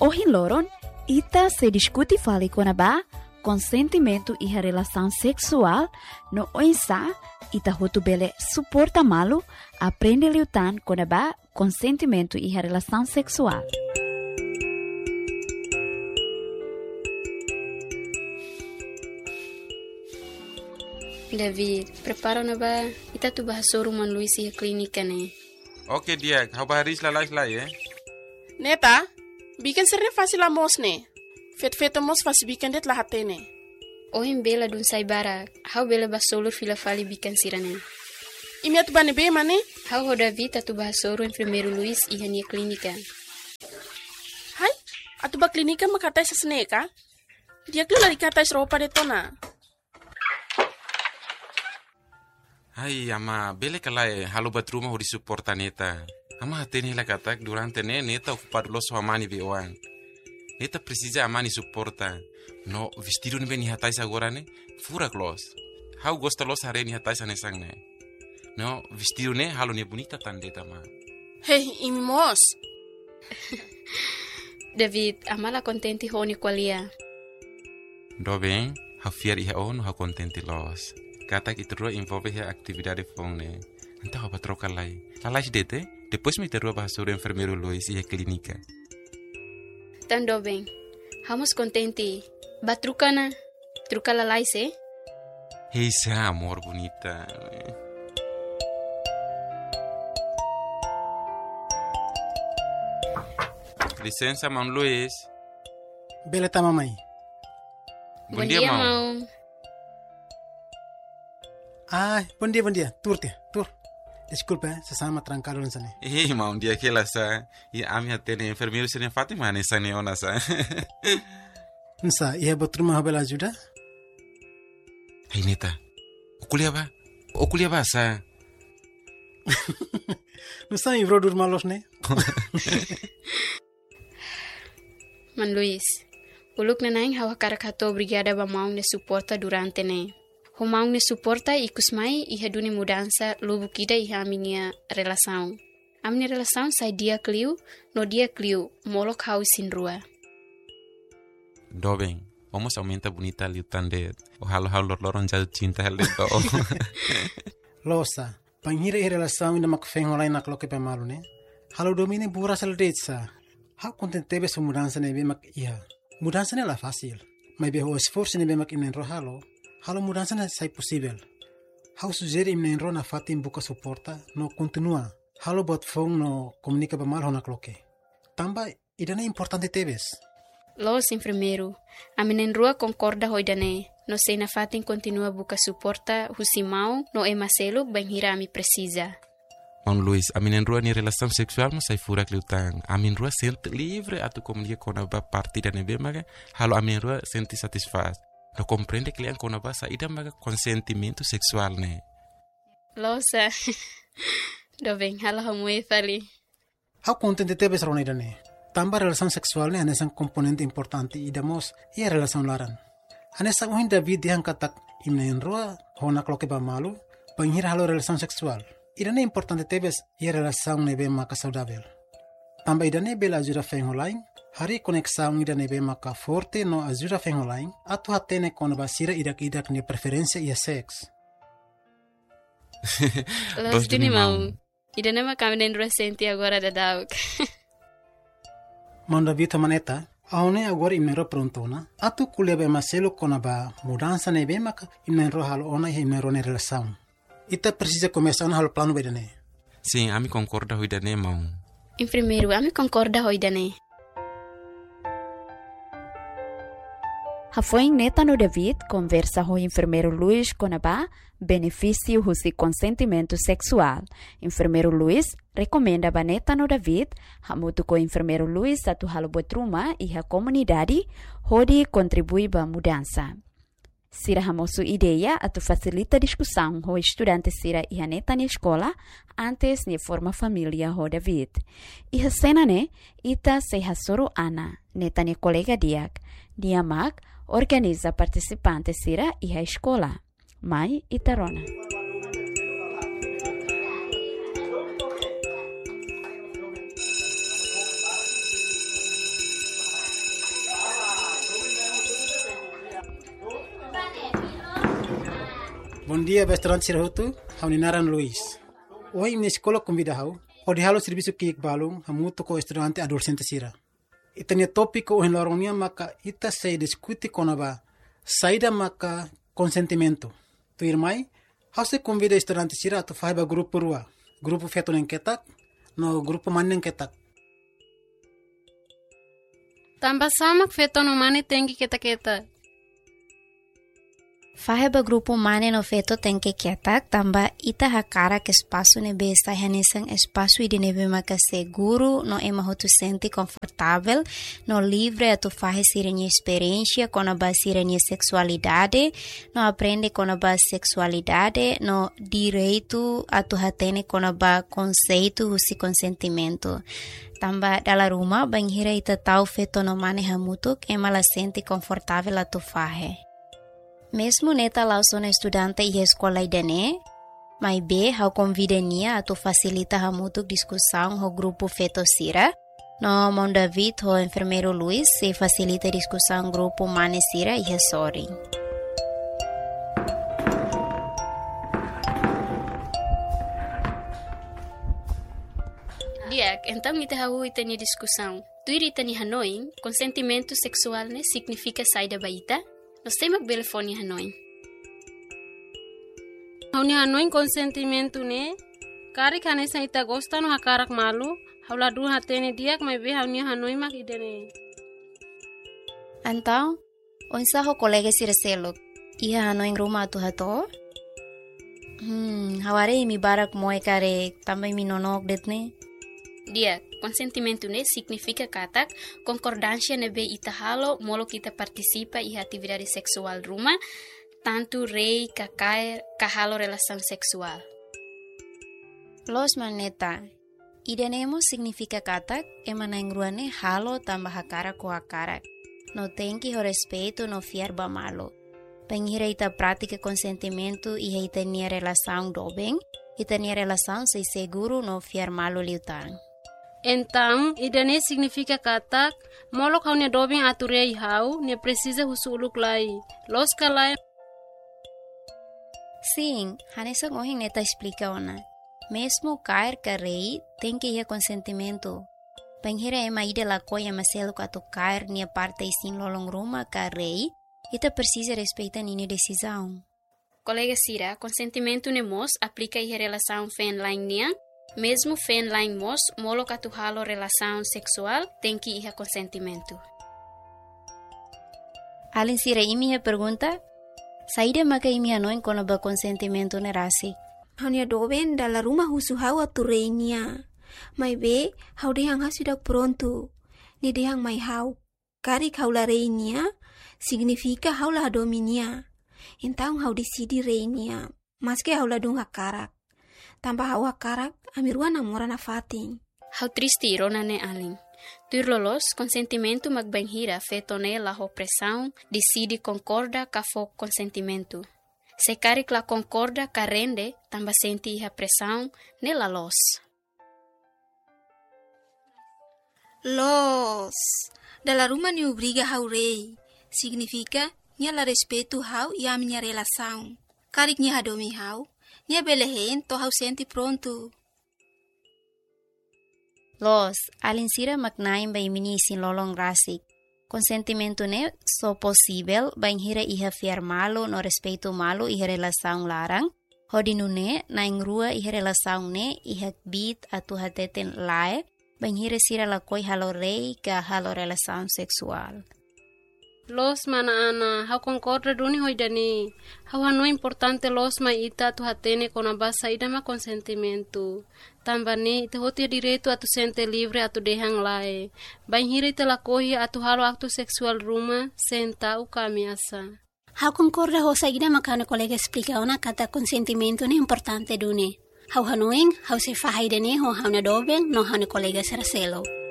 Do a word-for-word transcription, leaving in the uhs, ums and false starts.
Hoje loron, ita se discute fale com aba consentimento e a relação sexual no oinsa ita hotu bele suporta malu aprende liutan com aba consentimento e a relação sexual. David, prepara na ba? Ita tu bahasa rumah Luis e clínica ne. Oke dia, kau baris lalai lai eh. Neta, bikin sering fácil a mos ne. Fet-fet mos fácil bikin det lahat ne. Ohim bela dun sai bara, hau bela basolur fila fali bikin sirane. Imi atu bane be mane? Hau ho David atu bahasoro enfermeiro Luis e hania clínica. Hai, atu ba clínica makatai sa sneka? Dia kila dikatai roupa de tona. Hai, ama, bele kalai halu batruma hori suporta neta. Ama hateni la katak durante ne neta ocupado los amani veoan. Neta precisa amani suporta. No vestido ni beni hatais agora ne, fura clos. Hau gosta los hareni hatais anesang ne. No vestido ne halu ne bonita tandeta ma. Hey, imi mos. David, amala contenti honi qualia. Do bem, hau fiar iha on hau contenti los. Kata que terus envolve a atividade fone. Então apa troca lá. Lá lá dete, depois me terus bahas sobre enfermeiro Luis e a clínica. Tando bem. Vamos contente. Ba truca na. Truca lá lá se. Esse amor bonita. Licença, mão Luis. Beleza, mamãe. Bom, Bom dia, dia mão. Ah, bom dia, bom dia. Turte, tur. Desculpa, eh, sesama trancado nessa ne. Eh, mau dia que lá sa. E a minha tene enfermeiro sene Fatima nessa ne ona sa. Nsa, ia batruma habela ajuda? Hai neta. Okulia ba? Okulia ba sa. Nsa ivro dur malos ne. Man Luis, uluk na naing hawa karakato brigada ba mau ne suporta durante ne. Humang ne suporta ikus mai iha duni mudança lobo kida iha aminia relação. Aminia relação sai dia cliu, no dia cliu, molok hau sin rua. Do bem, vamos aumenta bonita ali o tande. O halo halo loron já cinta hal do. Losa, panghira i relação ina makfeng online nak loke pe malu ne. Halo domine bura sal detsa. Hau contentebe su mudança ne be mak iha. Mudança ne la fácil. Mai be ho esforço ne be mak inen ro halo. Halo mudança não é possível. Hau sugere im nenro na fatim buka suporta no continua. Halo bot phone no comunica ba mal hona cloque. Tamba idane importante teves. Los enfermeiro, a menenrua concorda hoidane. No sei na fatim continua buka suporta husimau no é Marcelo banhira mi precisa. Mão Luis, a menenrua ni relação sexual mo sai fura cliutang. A menenrua sente livre a tu comunica com a partida nebe maga. Halo a menenrua sente satisfaz. No compreende que ele com a base ida maga consentimento sexual ne. Losa. Do bem, hala hamue fali. Hau contente tebes ronida ne. Tamba relação sexual ne anesan componente importante ida mos e a relação laran. Anesa uhin David dihan katak imna enroa hona kloke ba malu panghira halo relação sexual. Ida ne importante tebes e a relação ne be maka saudável. Tamba ida ne bela ajuda feng online. Hari conexão ida nebe maka forte no ajuda feng online atu hatene con basira idak idak ne preferência e sex. Los dini mau. Ida nema kamenen recente agora da dauk. Manda vita maneta, aone agora imero prontona. Atu kulebe Marcelo con ba mudança nebe maka imero halo ona e imero ne relação. Ita precisa começar no halo plano bedane. Sim, ami concorda hoidane mau. Enfermeiro, ami concorda hoidane. Foi neta no David conversa com o enfermeiro Luis com a benefício do consentimento sexual. Enfermeiro Luis recomenda a neta no David hamutu com o enfermeiro Luis a tu halo botruma e a comunidade onde contribui para a mudança. Sira hamosu ideia a tu facilita discussão com estudante sira e a neta na escola antes de forma família com David. E a cena ne ita se hasoro Ana, neta ne colega diak, diamak organiza participantes sira e a escola. Mai itarona. Bom dia, restaurante Sirahutu, hau ninaran Luis. Hoje na escola convida hau, o de halo serviço que balung, hamuto ko estudante adolescente sira. Itanya tópico o enloronia maka ita se discute konaba, saída maka consentimento. Tu irmai, hau se convida estudante sira tu faiba grupo rua, grupo feto neng ketak, no grupo man neng ketak. Tambah sama feto no mane tengi kita-kita. Faheba grupo mane no feto tenke ketak, tamba ita hakara que espaço nebe está hanesang espaço ide nebe maka seguro, no ema ho tu sente confortável, no livre a tu fahe sirenha experiência com a base sirenha sexualidade, no aprende com a base sexualidade, no direito a tu hatene com a base conceito e consentimento. Tamba dala rumah banghira ita tau feto no mane hamutuk ema la sente confortável a tu fahe. Mesmo neta lá sou estudante e escola idane, mas B, hau convidania a tu facilita hamutuk discussão ho grupo feto sira. No mon David ho enfermeiro Luis se facilita discussão grupo mane sira e sorry. Diak, então ita hau ita ni discussão. Tu ita ni Hanoi, consentimento sexual ne significa saída baita? Nós temos telefone Hanoi. Hauni Hanoi consentimento ne, kari kanesa ita gosta no hakarak malu, haula du hatene diak mai be hauni Hanoi mak idene. Então, onsa ho colega sirselok, iha Hanoi rumah tu hato? Hmm, haware mi barak moe kare, também mi nonok detne. Dia, consentimento ne significa katak concordância nebe ita halo molo kita participa e atividade sexual rumah, tanto rei kakair kahalo relação sexual. Los maneta, idenemo significa katak emana engruane halo tambah hakara ko hakara. No tenki ho respeito no fiar ba malo. Penghira ita prática consentimento e ita nia relação dobeng, ita nia relação sei seguro no fiar malo liutang. Então, idane significa katak, molok hau ne dobing aturei hau, ne precisa husuluk lai. Los kalai. Sim, hanesa ngohing neta explica ona. Mesmo cair carei, tem que ir consentimento. Penghira ema ide la coia maselo kato cair nia parte sin lolong ruma carei, ita precisa respeitar nini decisão. Colega Sira, consentimento ne mos aplica em relação fen lain nia. Mesmo fen lain mos, molo katu halo relação sexual, tem que ir consentimento. Alin Sira imi a pergunta, saída maka imi anoin kono ba consentimento nerasi. Hanya doben dalam rumah husu hau aturenya. Mai be, hau dehang ha sudah pronto. Ni dehang mai hau. Kari hau la reinia, significa hau la dominia. Então hau decidi reinia, mas que hau la dung hakarak. Tambah hau hakarak, amiruan namora na fating. Hau triste irona ne alin. Tur lolos, consentimento magbanhira fetone la opressão, decide concorda ka fo consentimento. Se carik la concorda ka rende, tamba senti a pressão ne la los. Los, dalam rumah ni obriga hau rei, significa nia la respeito hau e a minha relação. Carik nia hadomi hau, nia belehen to hau senti pronto. Los, alin sira magnaim ba imini sin lolong rasik. Consentimento ne so possível banhira iha fiar malo no respeito malo iha relação larang. Hodinu ne na ingrua iha relação ne iha bit atu hateten lae. Banhira sira la koi halo rei ka halo relação sexual. Los mana ana, hau concorda duni hoidani. Hau hano importante los ma ita tu hatene kona basa ida ma consentimento. Tambane ita hoti direito atu sente livre atu dehang lae. Banhira ita la koi atu halo acto sexual ruma senta u kamiasa. Hau concorda ho saída makana colega explica ona kata consentimento ne importante duni. Hau hanoing, hau se fahaidane ho hau na dobeng no hau na colega seraselo.